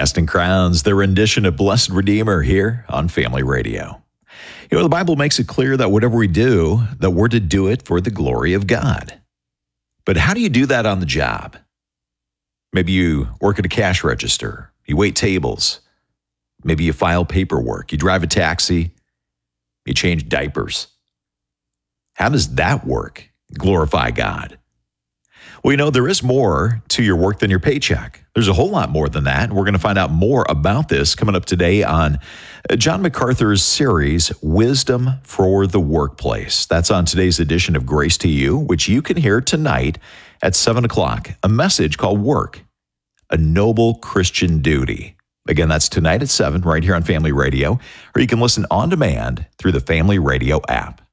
Casting Crowns, their rendition of Blessed Redeemer here on Family Radio. You know, the Bible makes it clear that whatever we do, that we're to do it for the glory of God. But how do you do that on the job? Maybe you work at a cash register, you wait tables, maybe you file paperwork, you drive a taxi, you change diapers. How does that work? Glorify God. Well, you know, there is more to your work than your paycheck. There's a whole lot more than that. We're going to find out more about this coming up today on John MacArthur's series, Wisdom for the Workplace. That's on today's edition of Grace to You, which you can hear tonight at 7 o'clock, a message called Work, a Noble Christian Duty. Again, that's tonight at 7 right here on Family Radio, or you can listen on demand through the Family Radio app.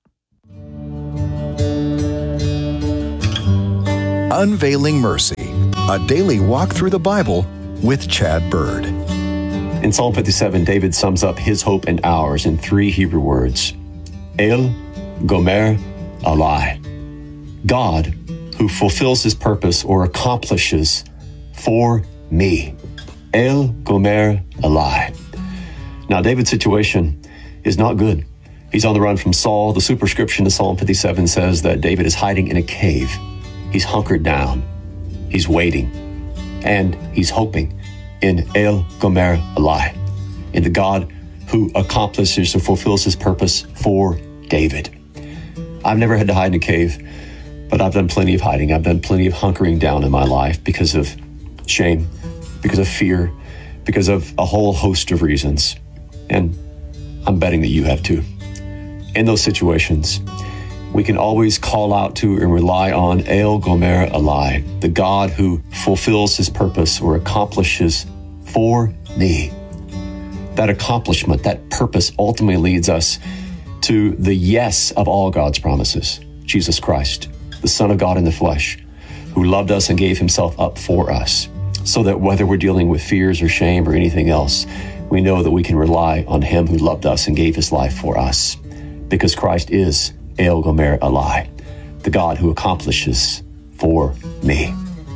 Unveiling Mercy, a daily walk through the Bible with Chad Bird. In Psalm 57, David sums up his hope and ours in 3 Hebrew words. El Gomer Alai. God who fulfills his purpose or accomplishes for me. El Gomer Alai. Now, David's situation is not good. He's on the run from Saul. The superscription to Psalm 57 says that David is hiding in a cave. He's hunkered down. He's waiting. And he's hoping in El Gomer Alai, in the God who accomplishes or fulfills his purpose for David. I've never had to hide in a cave, but I've done plenty of hiding. I've done plenty of hunkering down in my life because of shame, because of fear, because of a whole host of reasons. And I'm betting that you have too. In those situations, we can always call out to and rely on El Gomer Alai, the God who fulfills his purpose or accomplishes for me. That accomplishment, that purpose ultimately leads us to the yes of all God's promises, Jesus Christ, the Son of God in the flesh, who loved us and gave himself up for us, so that whether we're dealing with fears or shame or anything else, we know that we can rely on him who loved us and gave his life for us, because Christ is El Gomer Alai, the God who accomplishes for me.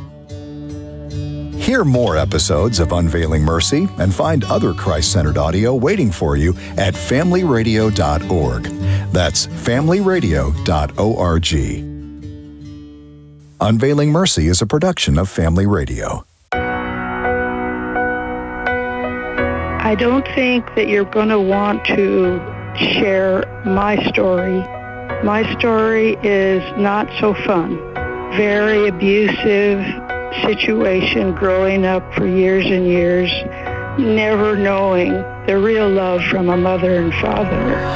Hear more episodes of Unveiling Mercy and find other Christ-centered audio waiting for you at familyradio.org. That's familyradio.org. Unveiling Mercy is a production of Family Radio. I don't think that you're going to want to share my story. My story is not so fun. Very abusive situation growing up for years and years, never knowing the real love from a mother and father.